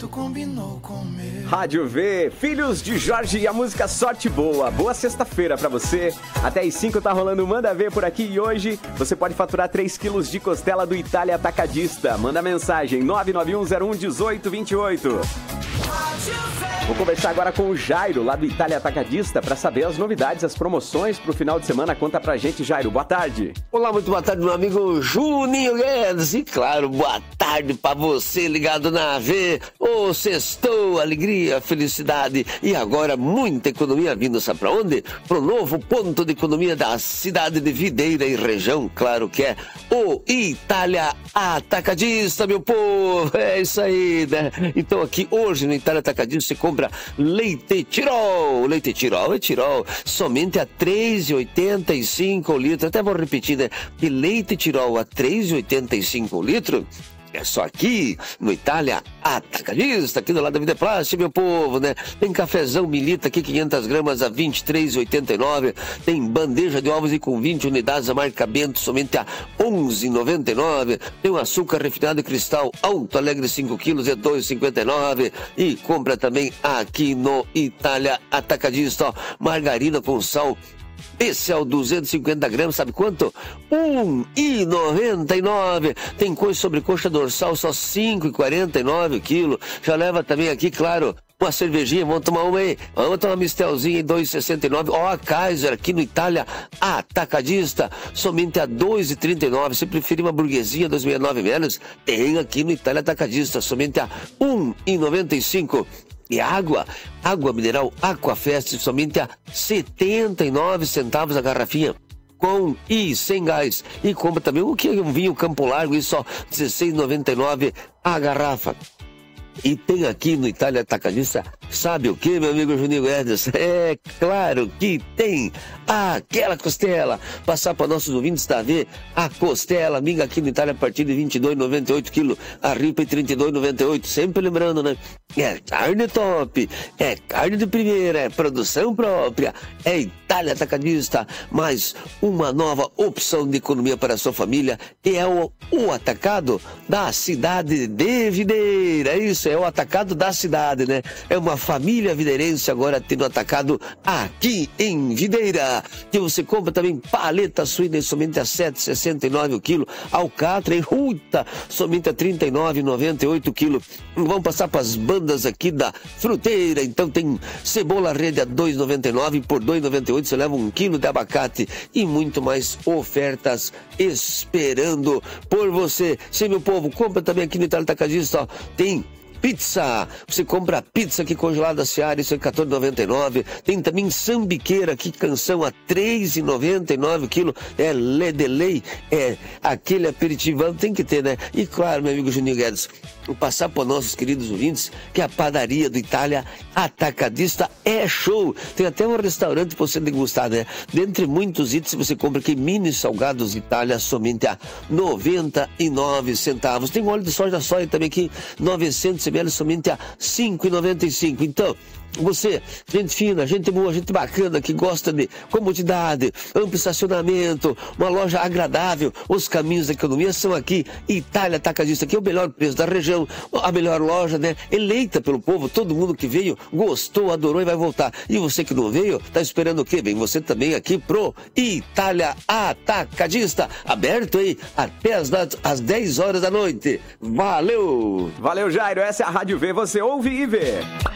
tu combinou comigo. Rádio V, Filhos de Jorge e a música Sorte Boa. Boa sexta-feira pra você. Até às 5 tá rolando o Manda Ver por aqui e hoje você pode faturar 3 quilos de costela do Itália Atacadista. Manda mensagem 991011828. Vou conversar agora com o Jairo, lá do Itália Atacadista, para saber as novidades, as promoções pro final de semana. Conta pra gente, Jairo. Boa tarde. Olá, muito boa tarde, meu amigo Juninho Guedes. E claro, boa tarde pra você ligado na AV. Ô, sextou, alegria, felicidade e agora muita economia vindo, sabe pra onde? Pro novo ponto de economia da cidade de Videira e região, claro que é o Itália Atacadista, meu povo. É isso aí, né? Então aqui hoje no Itália Atacadista você compra leite Tirol. Leite Tirol é Tirol, somente a R$3,85 o litro. Até vou repetir, né? Que leite Tirol a R$3,85 o litro. É só aqui, no Itália Atacadista, aqui do lado da Vida Plástica, meu povo, né? Tem cafezão Milita aqui, 500 gramas a R$23,89. Tem bandeja de ovos e com 20 unidades a marca Bento, somente a R$11,99. Tem o açúcar refinado Cristal Alto Alegre 5 quilos, é R$2,59. E compra também aqui no Itália Atacadista, ó, margarina com sal especial 250 gramas, sabe quanto? R$1,99. Tem coisa sobre coxa dorsal, só R$5,49 o quilo. Já leva também aqui, claro, uma cervejinha, vamos tomar uma aí. Vamos tomar uma mistelzinha em R$2,69. Ó, a Kaiser aqui no Itália Atacadista, somente a R$2,39. Se preferir uma burguesinha 269 ml, tem aqui no Itália Atacadista, somente a R$1,95. E água mineral Aquafest, somente a 79 centavos a garrafinha, com e sem gás. E compra também o que? Um vinho Campo Largo, e só R$16,99 a garrafa. E tem aqui no Itália Atacadista, sabe o que, meu amigo Juninho Guedes? É claro que tem aquela costela. Passar para nossos ouvintes da V, a costela, minga aqui no Itália a partir de R$22,98 quilo, a ripa em R$32,98. Sempre lembrando, né? É carne top, é carne de primeira, é produção própria, é Itália Atacadista, mais uma nova opção de economia para a sua família. E é o atacado da cidade de Videira. É isso, é o atacado da cidade, né? É uma família videirense agora tendo atacado aqui em Videira. Que você compra também paleta suína somente a R$7,69 o quilo. Alcatra, somente a R$39,98 o quilo. Vamos passar para as bandas aqui da fruteira. Então tem cebola rede a R$2,99, por R$2,98 você leva 1 quilo de abacate e muito mais ofertas esperando por você. Sim, meu povo, compra também aqui no Itália Atacadista, ó. Tem pizza, você compra pizza aqui congelada Seara, isso é R$14,99. Tem também sambiqueira aqui, canção a R$3,99 o quilo. É Ledelei, é aquele aperitivão, tem que ter, né? E claro, meu amigo Juninho Guedes, vou passar para nossos queridos ouvintes que a padaria do Itália Atacadista é show. Tem até um restaurante para você degustar, né? Dentre muitos itens, você compra aqui mini salgados Itália somente a 99 centavos. Tem óleo de soja também aqui, 900 ml somente a 5,95. Então, você, gente fina, gente boa, gente bacana, que gosta de comodidade, amplo estacionamento, uma loja agradável, os caminhos da economia são aqui. Itália Atacadista, que é o melhor preço da região, a melhor loja, né? Eleita pelo povo, todo mundo que veio gostou, adorou e vai voltar. E você que não veio, tá esperando o quê? Bem, você também aqui pro Itália Atacadista, aberto aí até às 10 horas da noite. Valeu! Valeu, Jairo, essa é a Rádio V, você ouve e vê.